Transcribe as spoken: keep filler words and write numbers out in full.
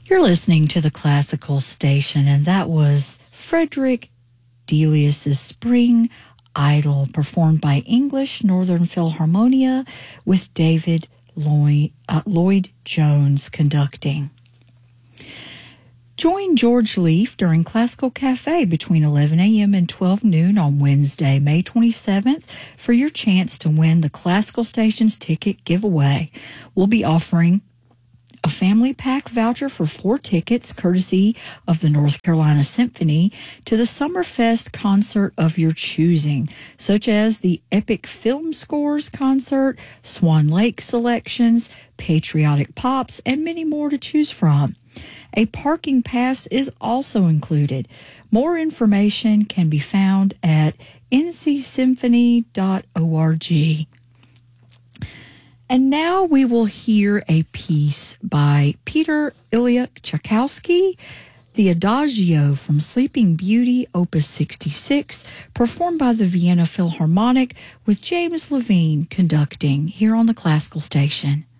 You're listening to the Classical Station, and that was Frederick Delius's Spring Idol, performed by English Northern Philharmonia with David Lloyd, uh, Lloyd Jones conducting. Join George Leaf during Classical Cafe between eleven a.m. and twelve noon on Wednesday, May twenty-seventh, for your chance to win the Classical Station's ticket giveaway. We'll be offering a family pack voucher for four tickets, courtesy of the North Carolina Symphony, to the Summerfest concert of your choosing, such as the Epic Film Scores concert, Swan Lake selections, Patriotic Pops, and many more to choose from. A parking pass is also included. More information can be found at n c symphony dot org. And now we will hear a piece by Peter Ilyich Tchaikovsky, the Adagio from Sleeping Beauty, Opus sixty-six, performed by the Vienna Philharmonic with James Levine conducting here on the Classical Station.